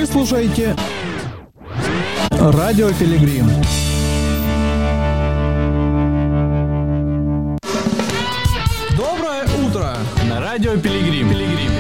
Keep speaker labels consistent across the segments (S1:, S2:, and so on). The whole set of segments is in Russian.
S1: слушаете Радио Пилигрим. Доброе утро на Радио Пилигрим.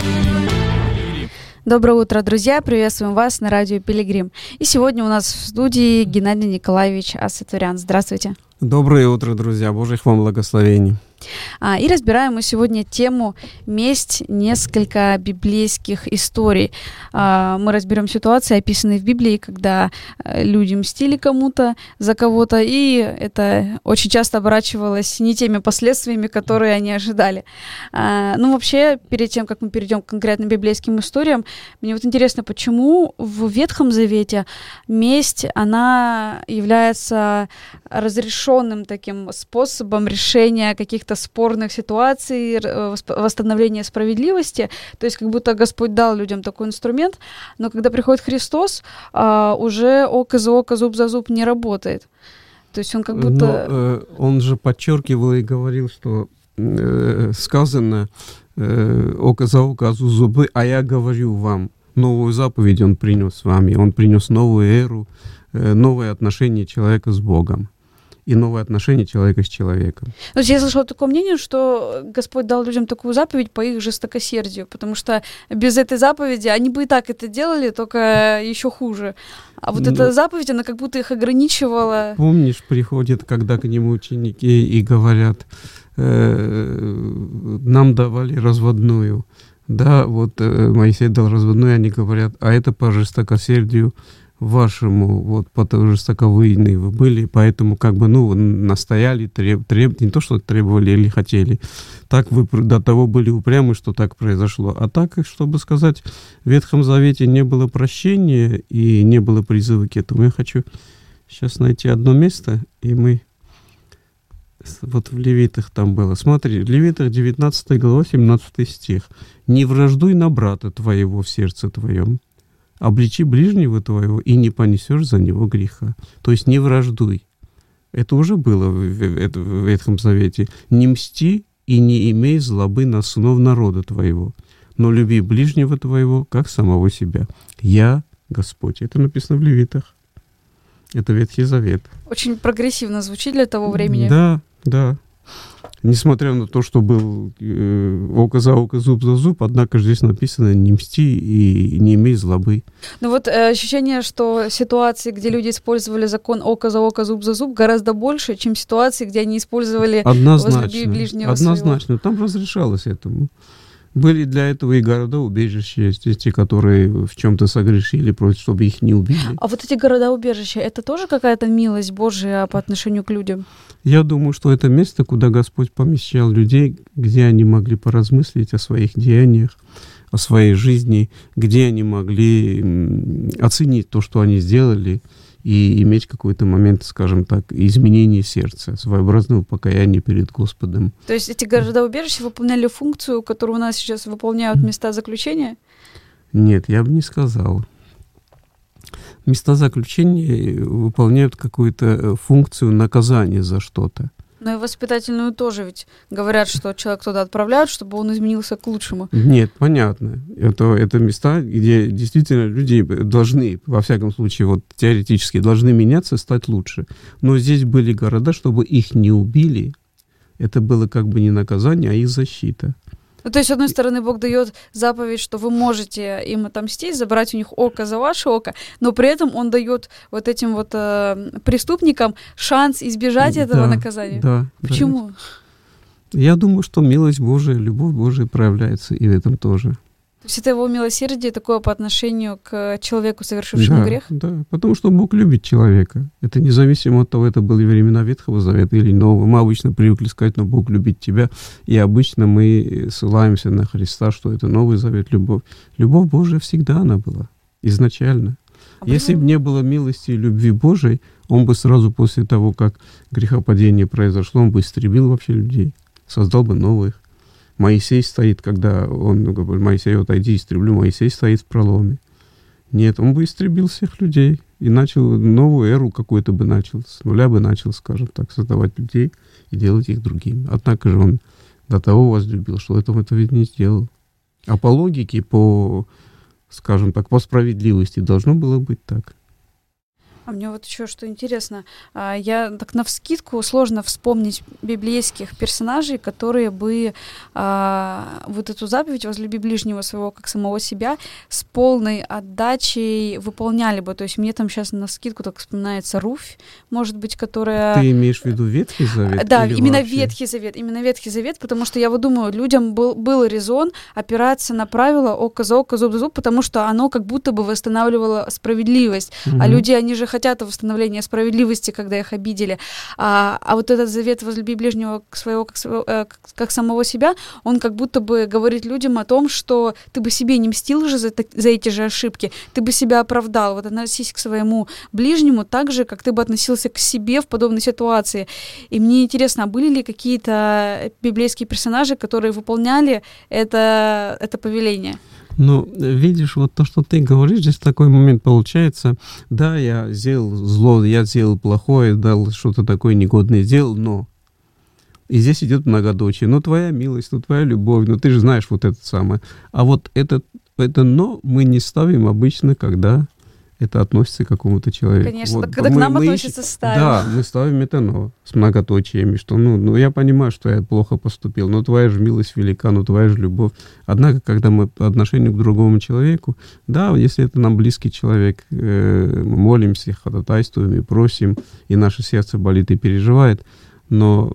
S2: Доброе утро, друзья! Приветствуем вас на Радио Пилигрим. И сегодня у нас в студии Геннадий Николаевич Асатурян. Здравствуйте!
S3: Доброе утро, друзья! Божьих вам благословений!
S2: И разбираем мы сегодня тему «Месть. Несколько библейских историй». Мы разберем ситуации, описанные в Библии, когда люди мстили кому-то за кого-то, и это очень часто оборачивалось не теми последствиями, которые они ожидали. Вообще, перед тем, как мы перейдем к конкретным библейским историям, мне вот интересно, почему в Ветхом Завете месть, она является разрешенным таким способом решения каких-то спорных ситуаций, восстановления справедливости. То есть как будто Господь дал людям такой инструмент, но когда приходит Христос, уже око за око, зуб за зуб не работает. То есть он как будто...
S3: Он же подчеркивал и говорил, что сказано око за око, зуб за зубы, а я говорю вам. Новую заповедь он принес вами. Он принес новую эру, новое отношение человека с Богом. И новое отношение человека с человеком.
S2: То есть я слышала такое мнение, что Господь дал людям такую заповедь по их жестокосердию, потому что без этой заповеди они бы и так это делали, только еще хуже. А вот эта заповедь, она как будто их ограничивала.
S3: Помнишь, приходят, когда к нему ученики и говорят, нам давали разводную. Да, вот Моисей дал разводную, они говорят, а это по жестокосердию вашему, вот потому что жестоковыйные вы были, поэтому настояли, не то, что требовали или хотели, так вы до того были упрямы, что так произошло. А так, чтобы сказать, в Ветхом Завете не было прощения и не было призыва к этому, я хочу сейчас найти одно место, и мы... Вот в Левитах там было. Смотри, в Левитах 19 глава, 17 стих. «Не враждуй на брата твоего в сердце твоем, обличи ближнего твоего, и не понесешь за него греха». То есть не враждуй. Это уже было в Ветхом Завете. «Не мсти и не имей злобы на сынов народа твоего, но люби ближнего твоего, как самого себя. Я Господь». Это написано в Левитах. Это Ветхий Завет.
S2: Очень прогрессивно звучит для того времени.
S3: Да. Несмотря на то, что был око за око, зуб за зуб, однако здесь написано «не мсти и не имей злобы».
S2: Ну вот ощущение, что ситуации, где люди использовали закон око за око, зуб за зуб, гораздо больше, чем ситуации, где они использовали возлюби ближнего своего.
S3: Однозначно. Там разрешалось этому. Были для этого и города-убежища, есть те, которые в чем-то согрешили, просят, чтобы их не убили.
S2: А вот эти города-убежища, это тоже какая-то милость Божия по отношению к людям?
S3: Я думаю, что это место, куда Господь помещал людей, где они могли поразмыслить о своих деяниях, о своей жизни, где они могли оценить то, что они сделали, и иметь какой-то момент, скажем так, изменения сердца, своеобразного покаяния перед Господом.
S2: То есть эти города-убежища выполняли функцию, которую у нас сейчас выполняют места заключения?
S3: Нет, я бы не сказал. Места заключения выполняют какую-то функцию наказания за что-то.
S2: Но и воспитательную тоже ведь говорят, что человек туда отправляют, чтобы он изменился к лучшему.
S3: Нет, понятно. Это места, где действительно люди должны, во всяком случае, вот теоретически, должны меняться, стать лучше. Но здесь были города, чтобы их не убили. Это было как бы не наказание, а их защита.
S2: Ну, то есть, с одной стороны, Бог дает заповедь, что вы можете им отомстить, забрать у них око за ваше око, но при этом Он дает вот этим вот преступникам шанс избежать этого наказания.
S3: Да.
S2: Почему?
S3: Да. Я думаю, что милость Божия, любовь Божия проявляется и в этом тоже.
S2: То есть это Его милосердие такое по отношению к человеку, совершившему грех?
S3: Да, потому что Бог любит человека. Это независимо от того, это были времена Ветхого Завета или Нового. Мы обычно привыкли сказать, но Бог любит тебя. И обычно мы ссылаемся на Христа, что это Новый Завет, любовь. Любовь Божия всегда она была, изначально. Если бы не было милости и любви Божией, Он бы сразу после того, как грехопадение произошло, Он бы истребил вообще людей, создал бы новых. Моисей стоит, когда он говорит, Моисей, отойди, истреблю. Моисей стоит в проломе. Нет, он бы истребил всех людей и начал новую эру какую-то бы начал, с нуля бы начал, скажем так, создавать людей и делать их другими. Однако же он до того возлюбил, что этого ведь не сделал. А по логике, по скажем так, по справедливости. Должно было быть так.
S2: А мне вот еще что интересно, я так навскидку сложно вспомнить библейских персонажей, которые бы вот эту заповедь «возлюби ближнего своего, как самого себя» с полной отдачей выполняли бы. То есть мне там сейчас навскидку так вспоминается Руфь, может быть, которая...
S3: Ты имеешь в виду Ветхий Завет?
S2: Да, именно
S3: вообще?
S2: Ветхий Завет, потому что я вот думаю, людям был резон опираться на правило око за око, зуб за зуб, потому что оно как будто бы восстанавливало справедливость. А люди, они же хотят восстановления справедливости, когда их обидели. А вот этот завет «возлюби ближнего своего как самого себя», он как будто бы говорит людям о том, что ты бы себе не мстил же за эти же ошибки, ты бы себя оправдал. Вот относись к своему ближнему так же, как ты бы относился к себе в подобной ситуации. И мне интересно, а были ли какие-то библейские персонажи, которые выполняли это повеление?
S3: Ну, видишь, вот то, что ты говоришь, здесь такой момент получается. Да, я сделал зло, я сделал плохое, дал что-то такое негодное, сделал, но... И здесь идет многоточие. Ну, твоя милость, ну, твоя любовь, ну, ты же знаешь вот это самое. А вот это «но» мы не ставим обычно, когда это относится к какому-то человеку.
S2: Конечно, вот, когда к нам относится, ставим.
S3: Да, мы ставим это «но» с многоточиями, что, ну, я понимаю, что я плохо поступил, но твоя же милость велика, ну, твоя же любовь. Однако, когда мы по отношению к другому человеку, да, если это нам близкий человек, мы молимся, ходатайствуем и просим, и наше сердце болит и переживает, но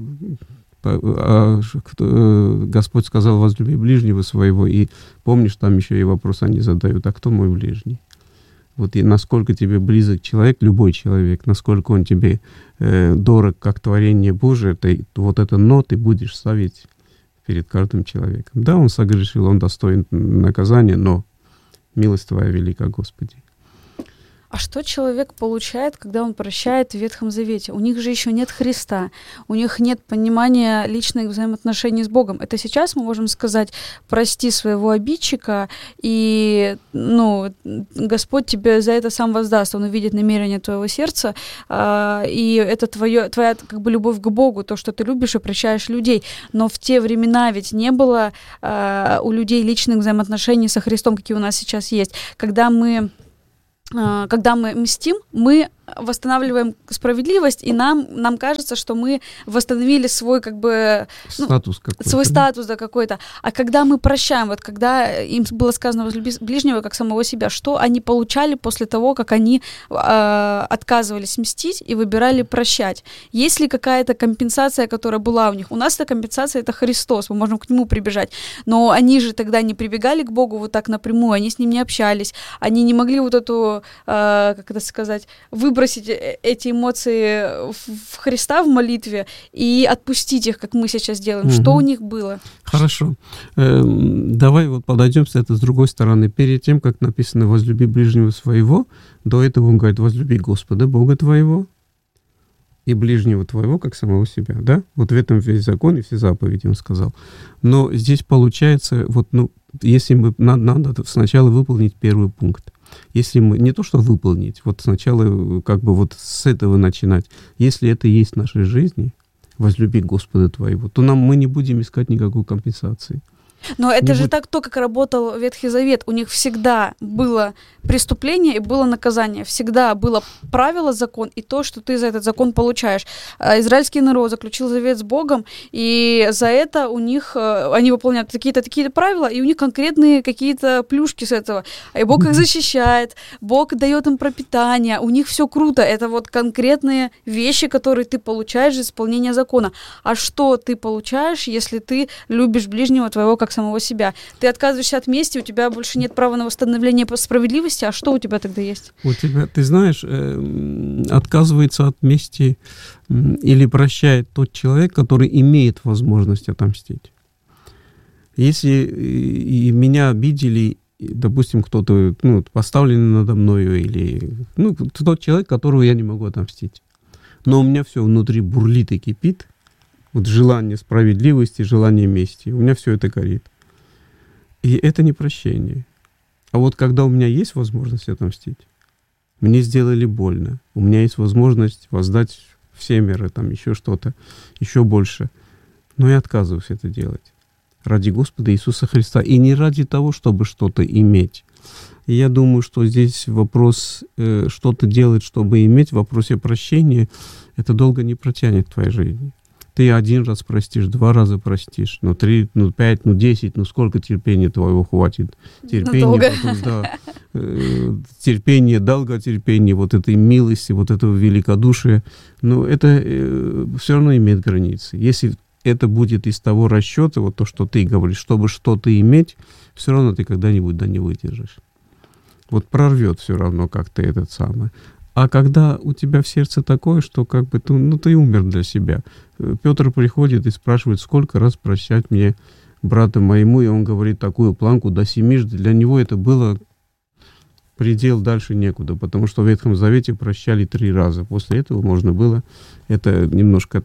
S3: Господь сказал: возлюби ближнего своего, и помнишь, там еще и вопрос они задают: а кто мой ближний? Вот и насколько тебе близок человек, любой человек, насколько он тебе дорог, как творение Божие, вот это «но» ты будешь ставить перед каждым человеком. Да, он согрешил, он достоин наказания, но милость твоя велика, Господи.
S2: А что человек получает, когда он прощает в Ветхом Завете? У них же еще нет Христа, у них нет понимания личных взаимоотношений с Богом. Это сейчас мы можем сказать: прости своего обидчика, и Господь тебе за это сам воздаст. Он увидит намерение твоего сердца, и это твоя как бы любовь к Богу, то, что ты любишь и прощаешь людей. Но в те времена ведь не было у людей личных взаимоотношений со Христом, какие у нас сейчас есть. Когда мы мстим, мы восстанавливаем справедливость, и нам кажется, что мы восстановили свой как бы
S3: статус какой-то.
S2: Свой статус, да, какой-то. А когда мы прощаем, вот когда им было сказано возлюби ближнего как самого себя, что они получали после того, как они отказывались мстить и выбирали прощать? Есть ли какая-то компенсация, которая была у них? У нас эта компенсация — это Христос, мы можем к Нему прибежать. Но они же тогда не прибегали к Богу вот так напрямую, они с Ним не общались, они не могли вот эту, как это сказать, выбросить эти эмоции в Христа в молитве и отпустить их, как мы сейчас делаем. Что у них было?
S3: Хорошо. Давай вот подойдем с этой с другой стороны. Перед тем, как написано «возлюби ближнего своего», до этого он говорит: возлюби Господа Бога твоего и ближнего твоего, как самого себя. Да? Вот в этом весь закон и все заповеди он сказал. Но здесь получается, если надо сначала выполнить первый пункт. Если мы не то что выполнить, вот сначала как бы вот с этого начинать. Если это есть в нашей жизни, возлюби Господа твоего, то мы не будем искать никакой компенсации.
S2: Но это же так то, как работал Ветхий Завет. У них всегда было преступление и было наказание. Всегда было правило, закон и то, что ты за этот закон получаешь. Израильский народ заключил завет с Богом, и за это у них они выполняют такие-то правила, и у них конкретные какие-то плюшки с этого. И Бог их защищает, Бог дает им пропитание, у них все круто. Это вот конкретные вещи, которые ты получаешь за исполнение закона. А что ты получаешь, если ты любишь ближнего твоего как самого себя? Ты отказываешься от мести, у тебя больше нет права на восстановление справедливости, а что у тебя тогда есть?
S3: У тебя, ты знаешь, отказывается от мести или прощает тот человек, который имеет возможность отомстить. Если и меня обидели, допустим, кто-то поставленный надо мною, или тот человек, которого я не могу отомстить, но у меня все внутри бурлит и кипит, вот желание справедливости, желание мести. У меня все это горит. И это не прощение. А вот когда у меня есть возможность отомстить, мне сделали больно, у меня есть возможность воздать всемеро, еще что-то, еще больше, но я отказываюсь это делать. Ради Господа Иисуса Христа. И не ради того, чтобы что-то иметь, И я думаю, что здесь вопрос что-то делать, чтобы иметь, в вопросе прощения, это долго не протянет в твоей жизни. Ты 1 раз простишь, 2 раза простишь, 3, 5, 10, сколько терпения твоего хватит? Терпение, потом, да, терпение, долготерпение, вот этой милости, вот этого великодушия, но это все равно имеет границы. Если это будет из того расчета, вот то, что ты говоришь, чтобы что-то иметь, все равно ты когда-нибудь не выдержишь. Вот прорвет все равно как-то этот самый. А когда у тебя в сердце такое, что как бы ты умер для себя. Петр приходит и спрашивает, сколько раз прощать мне, брату моему, и он говорит такую планку до 7. Для него это было предел, дальше некуда, потому что в Ветхом Завете прощали 3 раза. После этого можно было, это немножко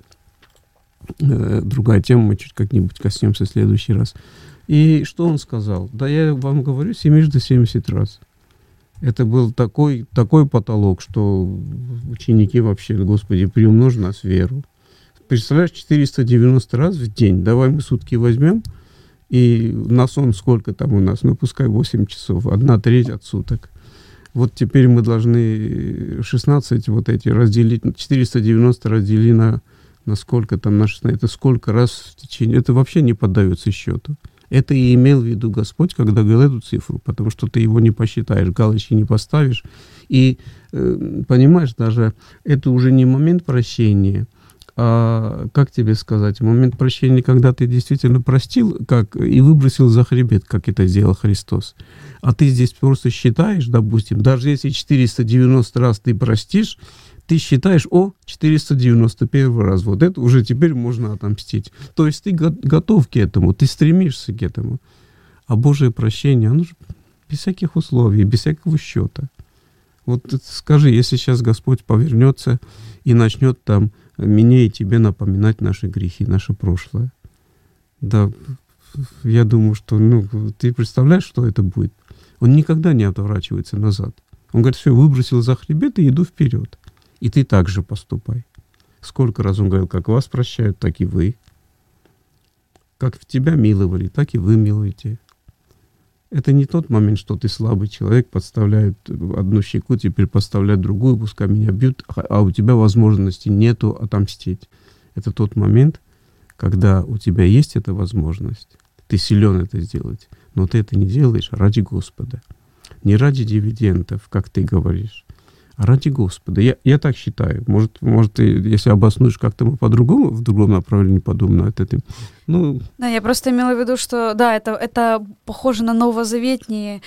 S3: другая тема, мы чуть как-нибудь коснемся в следующий раз. И что он сказал? Да я вам говорю, 70 раз. Это был такой потолок, что ученики вообще, Господи, приумножь нас веру. Представляешь, 490 раз в день. Давай мы сутки возьмем, и на сон сколько там у нас? Пускай 8 часов, 1/3 от суток. Вот теперь мы должны 16 вот эти разделить, 490 раздели на сколько там, на 16, это сколько раз в течение, это вообще не поддается счету. Это и имел в виду Господь, когда говорил эту цифру, потому что ты его не посчитаешь, галочки не поставишь. И, понимаешь, даже это уже не момент прощения, а, как тебе сказать, момент прощения, когда ты действительно простил и выбросил за хребет, как это сделал Христос. А ты здесь просто считаешь, допустим, даже если 490 раз ты простишь, ты считаешь, 491 раз, вот это уже теперь можно отомстить. То есть ты готов к этому, ты стремишься к этому. А Божие прощение, оно же без всяких условий, без всякого счета. Вот скажи, если сейчас Господь повернется и начнет там мне и тебе напоминать наши грехи, наше прошлое. Да, я думаю, что, ты представляешь, что это будет? Он никогда не отворачивается назад. Он говорит, все, выбросил за хребет и иду вперед. И ты так же поступай. Сколько раз он говорил, как вас прощают, так и вы. Как в тебя миловали, так и вы милуете. Это не тот момент, что ты слабый человек, подставляют одну щеку, теперь подставляют другую, пускай меня бьют, а у тебя возможности нету отомстить. Это тот момент, когда у тебя есть эта возможность, ты силен это сделать, но ты это не делаешь ради Господа. Не ради дивидендов, как ты говоришь, а ради Господа. Я так считаю. Может, ты, если обоснуешь как-то мы по-другому, в другом направлении подумаем над этим.
S2: Да, я просто имела в виду, что да, это похоже на новозаветные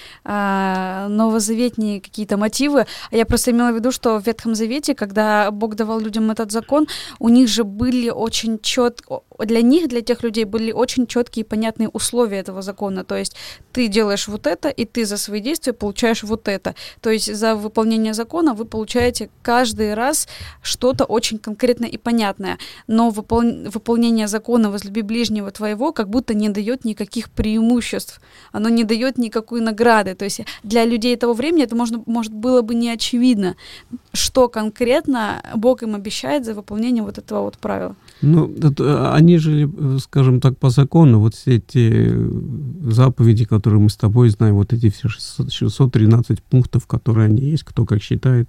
S2: какие-то мотивы. А я просто имела в виду, что в Ветхом Завете, когда Бог давал людям этот закон, у них же были очень для тех людей были очень четкие и понятные условия этого закона. То есть ты делаешь вот это, и ты за свои действия получаешь вот это. То есть за выполнение закона вы получаете каждый раз что-то очень конкретное и понятное. Но выполнение закона возлюби ближнего твоего как будто не дает никаких преимуществ. Оно не дает никакой награды. То есть для людей того времени это может было бы не очевидно, что конкретно Бог им обещает за выполнение вот этого вот правила.
S3: Они жили, скажем так, по закону. Вот все эти заповеди, которые мы с тобой знаем, вот эти все 613 пунктов, которые они есть, кто как считает.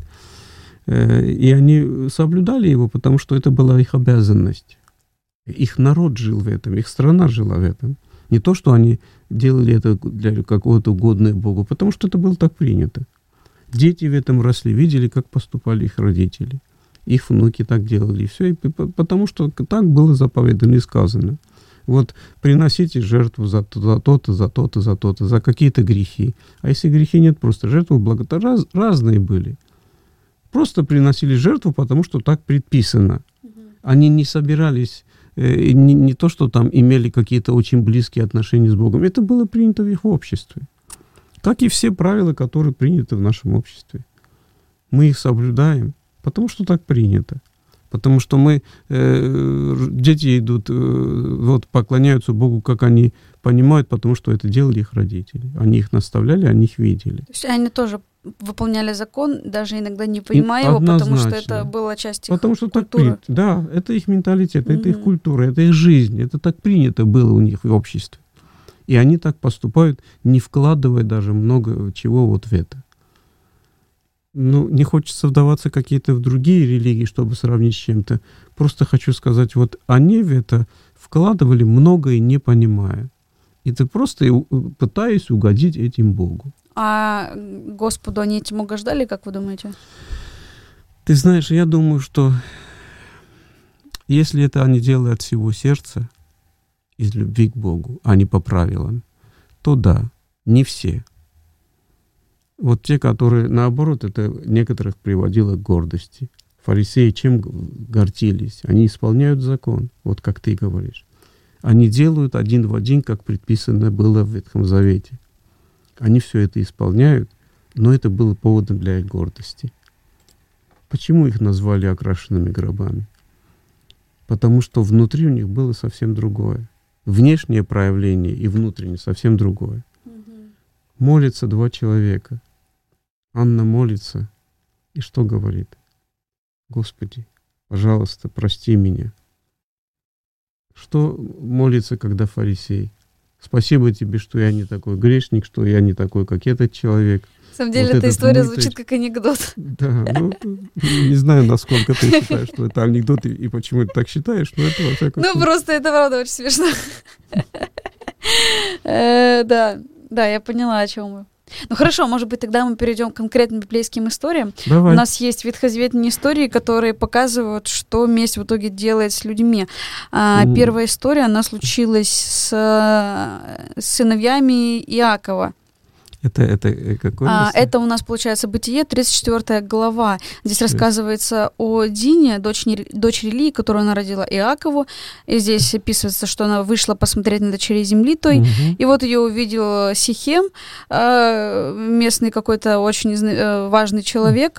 S3: И они соблюдали его, потому что это была их обязанность. Их народ жил в этом, их страна жила в этом. Не то, что они делали это для какого-то угодного Богу, потому что это было так принято. Дети в этом росли, видели, как поступали их родители. Их внуки так делали. И все, потому что так было заповедано и сказано. Вот приносите жертву за то-то, за то-то, за то-то, за какие-то грехи. А если грехи нет, просто жертвы разные были. Просто приносили жертву, потому что так предписано. Они не собирались, не то, что там имели какие-то очень близкие отношения с Богом. Это было принято в их обществе. Как и все правила, которые приняты в нашем обществе. Мы их соблюдаем, потому что так принято. Потому что дети идут, поклоняются Богу, как они понимают, потому что это делали их родители. Они их наставляли, они их видели. То
S2: есть они тоже выполняли закон, даже иногда не понимая его, потому что это была часть их
S3: потому что
S2: культуры.
S3: Это их менталитет, это их культура, это их жизнь. Это так принято было у них в обществе. И они так поступают, не вкладывая даже много чего вот в это. Ну, не хочется вдаваться какие-то в другие религии, чтобы сравнить с чем-то. Просто хочу сказать, вот они в это вкладывали многое, не понимая. И ты просто пытаясь угодить этим Богу.
S2: А Господу они этим угождали, как вы думаете?
S3: Ты знаешь, я думаю, что если это они делают от всего сердца, из любви к Богу, а не по правилам, то да, не все. Вот те, которые, наоборот, это некоторых приводило к гордости. Фарисеи чем гордились? Они исполняют закон, вот как ты говоришь. Они делают один в один, как предписано было в Ветхом Завете. Они все это исполняют, но это было поводом для их гордости. Почему их назвали окрашенными гробами? Потому что внутри у них было совсем другое. Внешнее проявление и внутреннее совсем другое. Молятся два человека. Анна молится. И что говорит? Господи, пожалуйста, прости меня. Что молится, когда фарисей? Спасибо тебе, что я не такой грешник, что я не такой, как этот человек.
S2: На самом деле, вот эта история звучит как анекдот.
S3: Да, ну, не знаю, насколько ты считаешь, что это анекдот, и почему ты так считаешь, но это во всяком случае.
S2: Ну, просто это правда очень смешно. Да, я поняла, о чем вы. Ну хорошо, может быть, тогда мы перейдем к конкретным библейским историям.
S3: Давай.
S2: У нас есть ветхозаветные истории, которые показывают, что месть в итоге делает с людьми. Первая история, она случилась с сыновьями Иакова.
S3: Это какой место?
S2: Это у нас, получается, Бытие, 34 глава. Здесь рассказывается о Дине, дочери Лии, которую она родила Иакову. И здесь описывается, что она вышла посмотреть на дочерей земли той. И вот ее увидел Сихем, местный какой-то очень важный человек,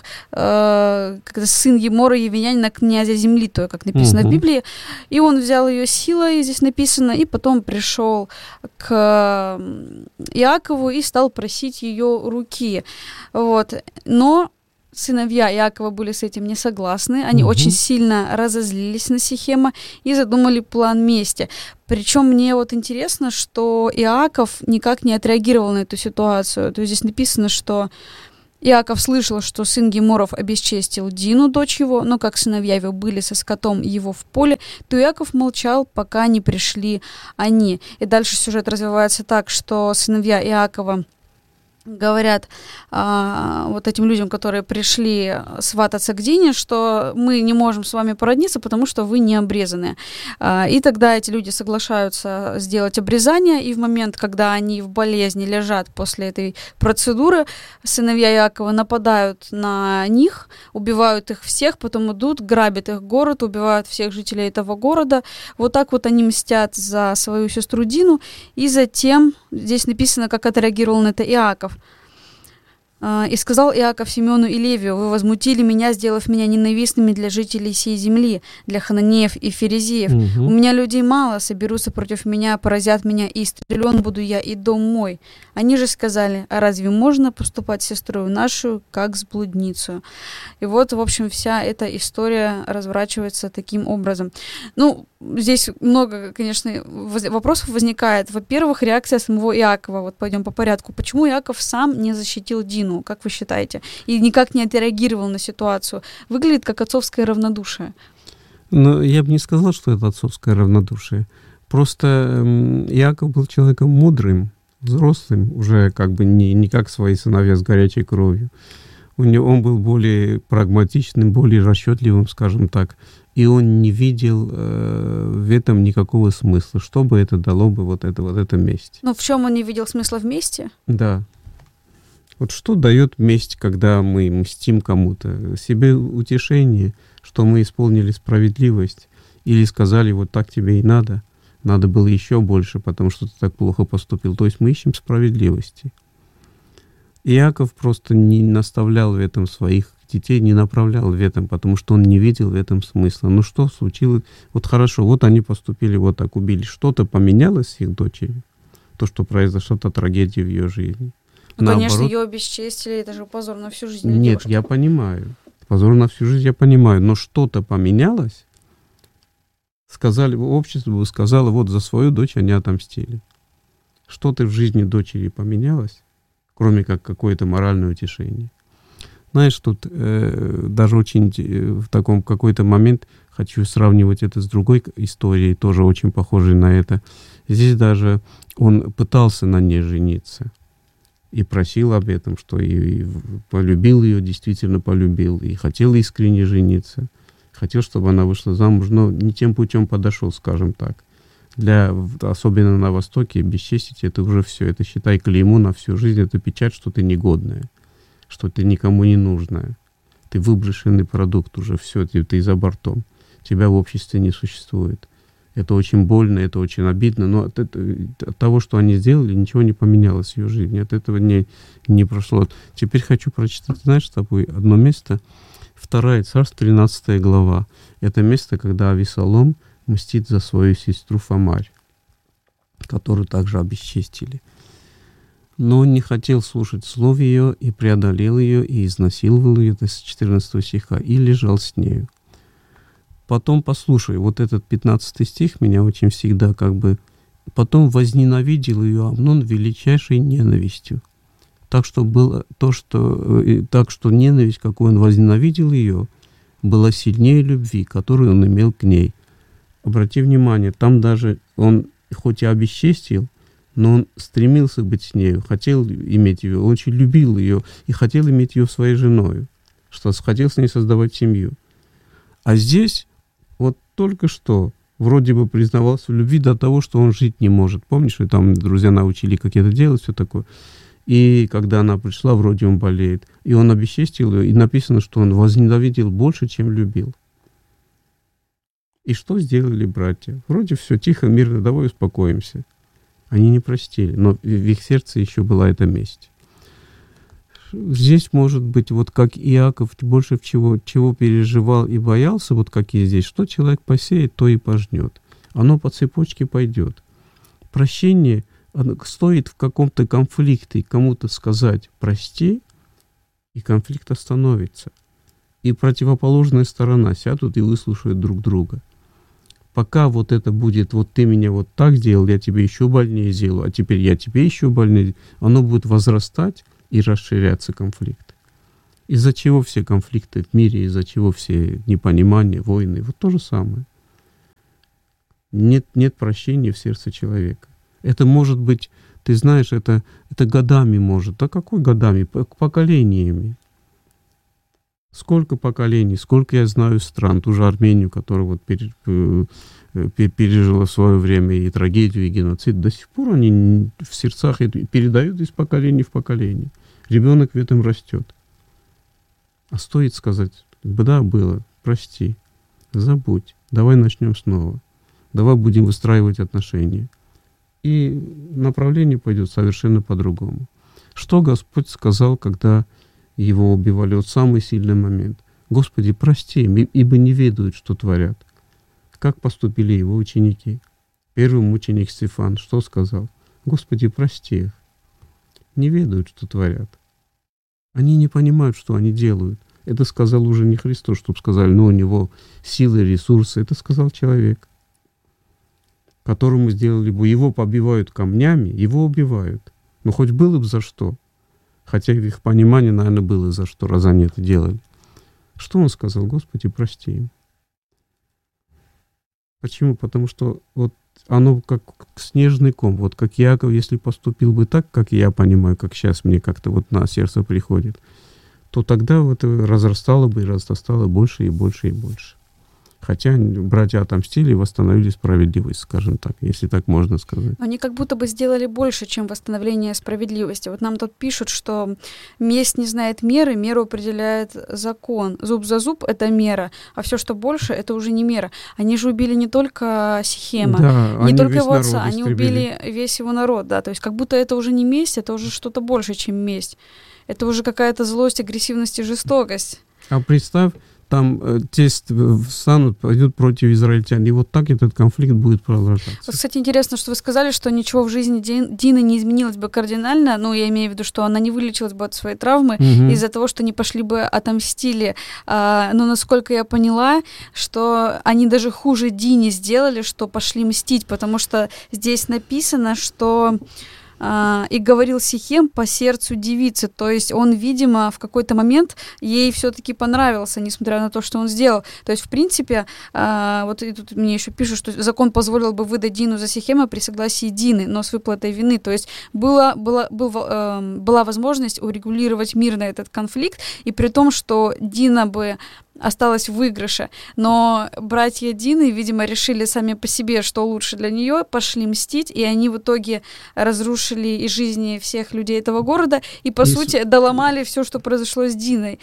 S2: сын Емора, евинянина, князя земли той, как написано в Библии. И он взял ее силой, здесь написано, и потом пришел к Иакову и стал просить ее руки. Вот. Но сыновья Иакова были с этим не согласны. Они очень сильно разозлились на Сихема и задумали план мести. Причем мне вот интересно, что Иаков никак не отреагировал на эту ситуацию. То есть здесь написано, что Иаков слышал, что сын Геморов обесчестил Дину, дочь его, но как сыновья его были со скотом его в поле, то Иаков молчал, пока не пришли они. И дальше сюжет развивается так, что сыновья Иакова говорят вот этим людям, которые пришли свататься к Дине, что мы не можем с вами породниться, потому что вы не обрезаны. И тогда эти люди соглашаются сделать обрезание, и в момент, когда они в болезни лежат после этой процедуры, сыновья Иакова нападают на них, убивают их всех, потом идут, грабят их город, убивают всех жителей этого города. Вот так вот они мстят за свою сестру Дину, и затем, здесь написано, как отреагировал на это Иаков. «И сказал Иаков Симеону и Левию: вы возмутили меня, сделав меня ненавистными для жителей сей земли, для хананеев и ферезеев. У меня людей мало, соберутся против меня, поразят меня, и истреблен буду я, и дом мой. Они же сказали: а разве можно поступать с сестрою нашу, как с блудницей?» И вот, в общем, вся эта история разворачивается таким образом. Ну, здесь много, конечно, вопросов возникает. Во-первых, реакция самого Иакова. Вот пойдем по порядку. Почему Иаков сам не защитил Дину, как вы считаете? И никак не отреагировал на ситуацию. Выглядит как отцовское равнодушие.
S3: Ну, я бы не сказал, что это отцовское равнодушие. Просто Иаков был человеком мудрым, взрослым, уже как бы не как свои сыновья с горячей кровью. Он был более прагматичным, более расчетливым, скажем так. И он не видел в этом никакого смысла. Что бы это дало бы вот это месть?
S2: Но в чем он не видел смысла в мести?
S3: Да. Вот что дает месть, когда мы мстим кому-то? Себе утешение, что мы исполнили справедливость. Или сказали: вот так тебе и надо. Надо было еще больше, потому что ты так плохо поступил. То есть мы ищем справедливости. Иаков просто не наставлял в этом своих детей, не направлял в этом, потому что он не видел в этом смысла. Ну что случилось? Вот хорошо, вот они поступили вот так, убили. Что-то поменялось с их дочерью? То, что произошла трагедия в ее жизни.
S2: Ну, конечно, ее обесчестили, это же позор на всю жизнь.
S3: Нет, девушка. Я понимаю. Позор на всю жизнь я понимаю, но что-то поменялось. Сказали, общество бы сказало: вот за свою дочь они отомстили. что-то в жизни дочери поменялось, кроме как какое-то моральное утешение. Знаешь, тут даже очень в таком какой-то момент хочу сравнивать это с другой историей, тоже очень похожей на это. Здесь даже он пытался на ней жениться и просил об этом, что и полюбил ее, действительно полюбил, и хотел искренне жениться, хотел, чтобы она вышла замуж, но не тем путем подошел, скажем так. Особенно на Востоке, бесчестить это уже все, это считай клеймо на всю жизнь, это печать, что ты негодная, что ты никому не нужная, ты выброшенный продукт уже, все, ты за бортом, тебя в обществе не существует. Это очень больно, это очень обидно, но от того, что они сделали, ничего не поменялось в ее жизни, от этого не прошло. Теперь хочу прочитать, знаешь, с тобой одно место, 2 Царств, 13 глава. Это место, когда Авесолом мстит за свою сестру Фамарь, которую также обесчестили. Но он не хотел слушать слов ее, и преодолел ее, и изнасиловал ее, это с 14 стиха, и лежал с нею. Потом, послушай, вот этот 15 стих меня очень всегда Потом возненавидел ее Амнон величайшей ненавистью. Так что ненависть, какой он возненавидел ее, была сильнее любви, которую он имел к ней. Обрати внимание, там даже он хоть и обесчестил, но он стремился быть с нею, хотел иметь ее, очень любил ее и хотел иметь ее своей женой, что хотел с ней создавать семью. А здесь вот только что вроде бы признавался в любви до того, что он жить не может. Помнишь, и там друзья научили, как это делать, все такое. И когда она пришла, вроде он болеет. И он обесчестил ее, и написано, что он возненавидел больше, чем любил. И что сделали братья? Вроде все тихо, мирно, давай успокоимся. Они не простили, но в их сердце еще была эта месть. Здесь может быть, вот как Иаков больше чего переживал и боялся, вот как и здесь, что человек посеет, то и пожнет. Оно по цепочке пойдет. Прощение стоит в каком-то конфликте кому-то сказать «прости», и конфликт остановится. И противоположная сторона сядут и выслушают друг друга. Пока вот это будет, вот ты меня вот так сделал, я тебе еще больнее сделаю, а теперь я тебе еще больнее, оно будет возрастать и расширяться конфликт. Из-за чего все конфликты в мире, из-за чего все непонимания, войны, вот то же самое. Нет прощения в сердце человека. Это может быть, ты знаешь, это годами может. А какой годами? Поколениями. Сколько поколений, сколько я знаю стран, ту же Армению, которая вот пережила в свое время и трагедию, и геноцид, до сих пор они в сердцах это передают из поколения в поколение. Ребенок в этом растет. А стоит сказать, да, было, прости, забудь, давай начнем снова, давай будем выстраивать отношения. И направление пойдет совершенно по-другому. Что Господь сказал, когда его убивали? Вот самый сильный момент. Господи, прости, ибо не ведают, что творят. Как поступили его ученики? Первый мученик Стефан что сказал? Господи, прости их. Не ведают, что творят. Они не понимают, что они делают. Это сказал уже не Христос, чтобы сказали, у него силы, ресурсы. Это сказал человек, которому сделали бы. Его побивают камнями, его убивают. Но хоть было бы за что. Хотя в их понимании, наверное, было за что, раз они это делали. Что он сказал? Господи, прости им. Почему? Потому что вот оно как снежный ком. Вот как Иаков, если поступил бы так, как я понимаю, как сейчас мне как-то вот на сердце приходит, то тогда вот разрастало бы и разрастало больше и больше и больше. Хотя братья отомстили и восстановили справедливость, скажем так, если так можно сказать.
S2: Они как будто бы сделали больше, чем восстановление справедливости. Вот нам тут пишут, что месть не знает меры, меру определяет закон. Зуб за зуб — это мера, а все, что больше, это уже не мера. Они же убили не только Сихема,
S3: да,
S2: не только его отца, они убили весь его народ. Да? То есть как будто это уже не месть, это уже что-то больше, чем месть. Это уже какая-то злость, агрессивность и жестокость.
S3: А представь, там тесть встанут, пойдут против израильтян. И вот так этот конфликт будет продолжаться.
S2: Вот, кстати, интересно, что вы сказали, что ничего в жизни Дины не изменилось бы кардинально. Ну, я имею в виду, что она не вылечилась бы от своей травмы из-за того, что не пошли бы отомстили. Но насколько я поняла, что они даже хуже Дине сделали, что пошли мстить, потому что здесь написано, что и говорил Сихем по сердцу девицы. То есть он, видимо, в какой-то момент ей все-таки понравился, несмотря на то, что он сделал. То есть, в принципе, вот и тут мне еще пишут, что закон позволил бы выдать Дину за Сихема при согласии Дины, но с выплатой вины. То есть была возможность урегулировать мирно этот конфликт, и при том, что Дина бы осталась в выигрыше. Но братья Дины, видимо, решили сами по себе, что лучше для нее, пошли мстить, и они в итоге разрушили и жизни всех людей этого города, и, по сути, доломали все, что произошло с Диной.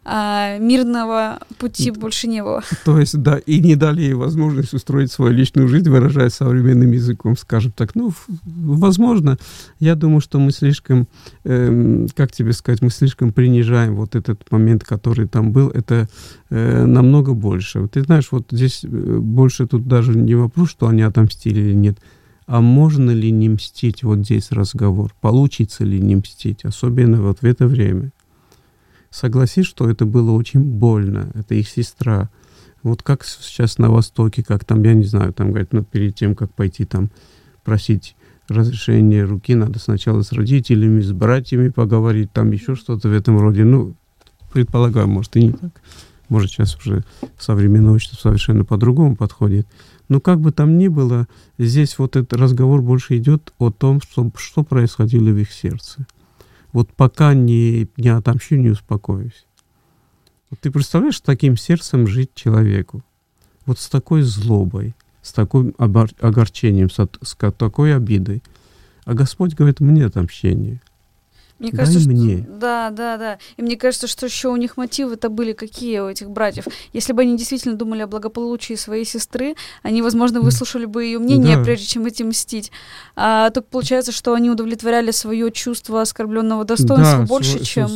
S2: Мирного пути больше не было.
S3: То есть, да, и не дали ей возможность устроить свою личную жизнь, выражаясь современным языком, скажем так. Ну, возможно, я думаю, что мы слишком, как тебе сказать, мы слишком принижаем вот этот момент, который там был, это намного больше. Ты знаешь, вот здесь больше тут даже не вопрос, что они отомстили или нет, а можно ли не мстить, вот здесь разговор, получится ли не мстить, особенно вот в это время. Согласись, что это было очень больно, это их сестра. Вот как сейчас на Востоке, как там, я не знаю, там говорят, ну, перед тем, как пойти там просить разрешения руки, надо сначала с родителями, с братьями поговорить, там еще что-то в этом роде. Ну, предполагаю, может, и не так. Может, сейчас уже современное общество совершенно по-другому подходит. Но как бы там ни было, здесь вот этот разговор больше идет о том, что происходило в их сердце. Вот пока не отомщу, не успокоюсь. Вот ты представляешь, с таким сердцем жить человеку? Вот с такой злобой, с таким огорчением, с такой обидой. А Господь говорит, мне отомщение.
S2: Мне кажется,
S3: мне.
S2: Что, да. И мне кажется, что еще у них мотивы-то были какие у этих братьев. Если бы они действительно думали о благополучии своей сестры, они, возможно, выслушали бы ее мнение, прежде чем идти мстить. А только получается, что они удовлетворяли свое чувство оскорбленного достоинства больше, чем...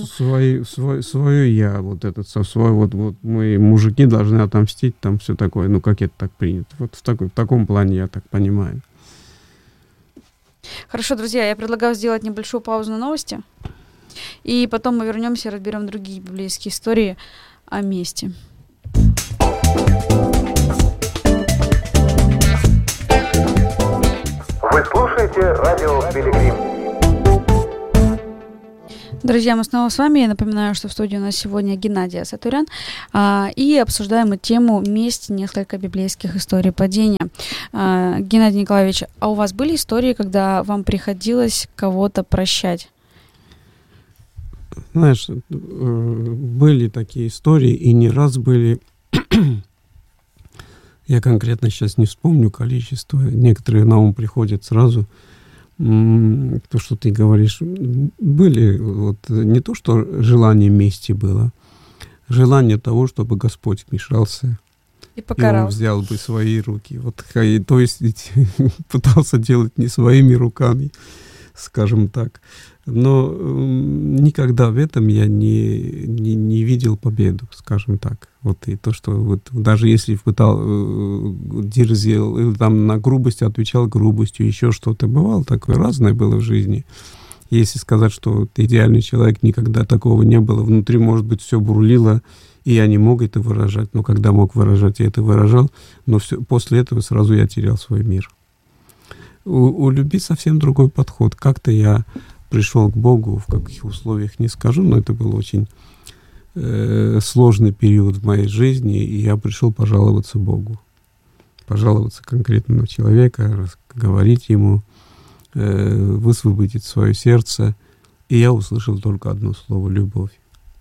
S3: Свое я, вот этот, свой, вот мы, мужики, должны отомстить, там все такое. Ну, как это так принято? Вот в таком плане я так понимаю.
S2: Хорошо, друзья, я предлагаю сделать небольшую паузу на новости, и потом мы вернемся и разберем другие библейские истории о мести.
S4: Вы слушаете радио Пилигрим.
S2: Друзья, мы снова с вами. Я напоминаю, что в студии у нас сегодня Геннадий Асатурян, и обсуждаем мы тему «Месть. Несколько библейских историй падения». Геннадий Николаевич, а у вас были истории, когда вам приходилось кого-то прощать?
S3: Знаешь, были такие истории, и не раз были. Я конкретно сейчас не вспомню количество. Некоторые на ум приходят сразу. То, что ты говоришь, были вот не то, что желание мести было, желание того, чтобы Господь вмешался
S2: и покарал.
S3: И он взял бы свои руки. Вот, то есть пытался делать не своими руками, скажем так. Но никогда в этом я не видел победу, скажем так. Вот и то, что вот, даже если дерзил, или там на грубость отвечал грубостью, еще что-то бывало, такое разное было в жизни. Если сказать, что идеальный человек, никогда такого не было, внутри, может быть, все бурлило, и я не мог это выражать, но когда мог выражать, я это выражал, но после этого сразу я терял свой мир. У любви совсем другой подход. Как-то я пришел к Богу, в каких условиях не скажу, но это был очень сложный период в моей жизни, и я пришел пожаловаться Богу. Пожаловаться конкретно на человека, говорить ему, высвободить свое сердце. И я услышал только одно слово — любовь.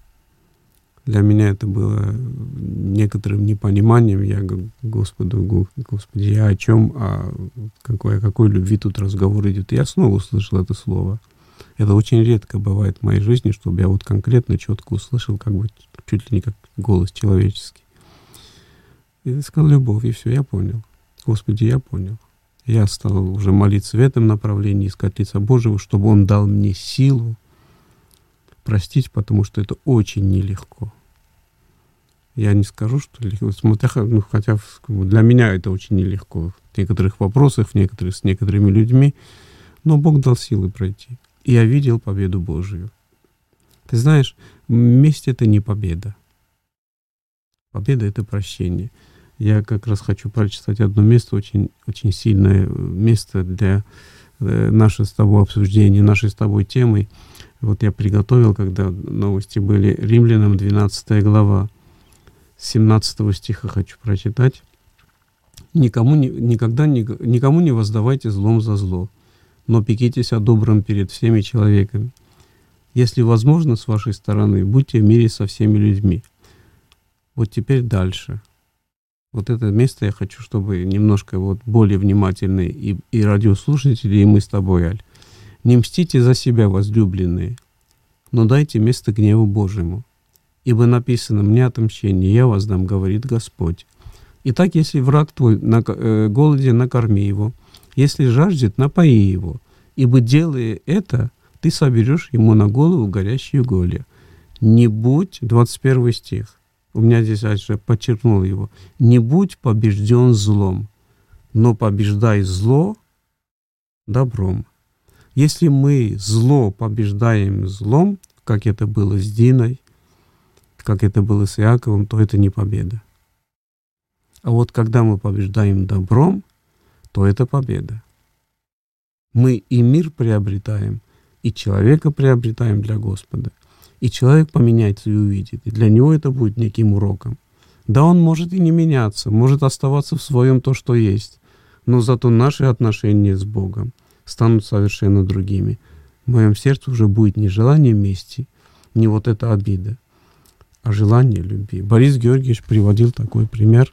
S3: Для меня это было некоторым непониманием. Я говорю, Господи, я о чем, о какой любви тут разговор идет? И я снова услышал это слово. Это очень редко бывает в моей жизни, чтобы я вот конкретно, четко услышал, как бы чуть ли не как голос человеческий. И я сказал любовь, и все, я понял. Господи, я понял. Я стал уже молиться в этом направлении, искать лица Божьего, чтобы Он дал мне силу простить, потому что это очень нелегко. Я не скажу, что легко, хотя для меня это очень нелегко в некоторых вопросах, с некоторыми людьми, но Бог дал силы пройти. И я видел победу Божию. Ты знаешь, месть — это не победа. Победа — это прощение. Я как раз хочу прочитать одно место, очень, очень сильное место для наше с тобой обсуждение, нашей с тобой темой. Вот я приготовил, когда новости были, Римлянам 12 глава, с 17 стиха хочу прочитать. «Никому не воздавайте злом за зло, но пекитесь о добром перед всеми человеками. Если возможно, с вашей стороны, будьте в мире со всеми людьми». Вот теперь дальше. Вот это место я хочу, чтобы немножко вот более внимательные и радиослушатели, и мы с тобой, Аль. «Не мстите за себя, возлюбленные, но дайте место гневу Божьему. Ибо написано: мне отмщение, я воздам, говорит Господь. Итак, если враг твой голоден, накорми его, если жаждет, напои его, ибо, делая это, ты соберешь ему на голову горящие уголья. Не будь», 21 стих, у меня здесь я подчеркнул его, «не будь побежден злом, но побеждай зло добром». Если мы зло побеждаем злом, как это было с Диной, как это было с Иаковом, то это не победа. А вот когда мы побеждаем добром, то это победа. Мы и мир приобретаем, и человека приобретаем для Господа. И человек поменяется и увидит. И для него это будет неким уроком. Да, он может и не меняться, может оставаться в своем то, что есть. Но зато наши отношения с Богом станут совершенно другими. В моем сердце уже будет не желание мести, не вот эта обида, а желание любви. Борис Георгиевич приводил такой пример.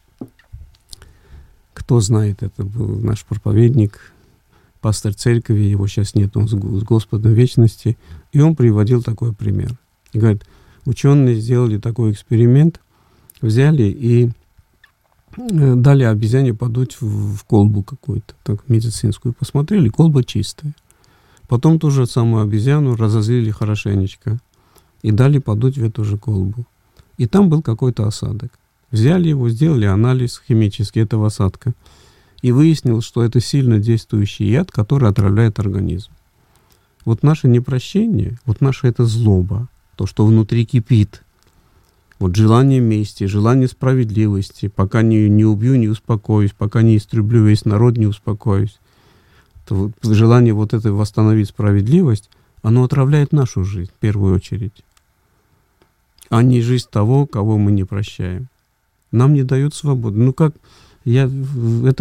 S3: Кто знает, это был наш проповедник, пастор церкви, его сейчас нет, он с Господом в вечности, и он приводил такой пример. И говорит, ученые сделали такой эксперимент, взяли и дали обезьяне подуть в колбу какую-то, так, медицинскую, посмотрели, колба чистая. Потом ту же самую обезьяну разозлили хорошенечко и дали подуть в эту же колбу. И там был какой-то осадок. Взяли его, сделали анализ химический этого осадка и выяснилось, что это сильно действующий яд, который отравляет организм. Вот наше непрощение, вот наша эта злоба, то, что внутри кипит, вот желание мести, желание справедливости, пока не убью, не успокоюсь, пока не истреблю весь народ, не успокоюсь. То вот желание вот это восстановить справедливость, оно отравляет нашу жизнь в первую очередь, а не жизнь того, кого мы не прощаем. Нам не дают свободы. Ну как, это